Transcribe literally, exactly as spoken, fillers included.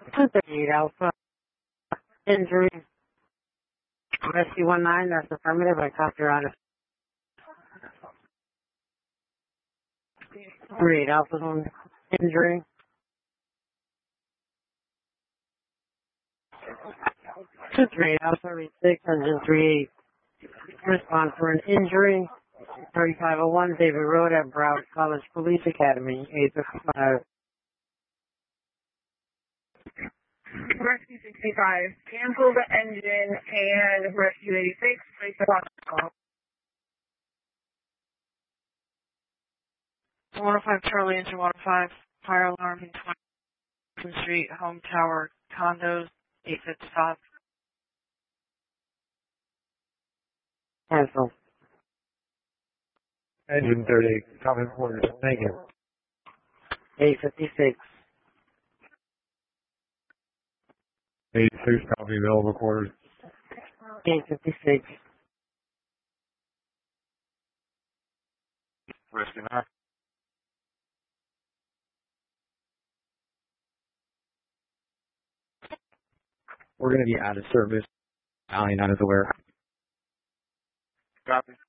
two thirty-eight Alpha. Injury. Rescue one nine, that's affirmative. I copy your honor. three eight Alpha on injury. two three eight Alpha, read six, engine three eight. Respond for an injury. thirty-five oh one David Road at Broward College Police Academy. eight fifty-five. Rescue sixty-five, cancel the engine and Rescue eighty-six, place the call. one oh five Charlie, engine one oh five, fire alarm in twenty-second Street, home tower, condos, eight fifty-five. Cancel. Engine thirty-eight, common orders. Thank you. eight fifty-six. eighty-six, copy available quarters. eight fifty-six. Rescue nine. We're going to be out of service. Alley nine is aware. Copy.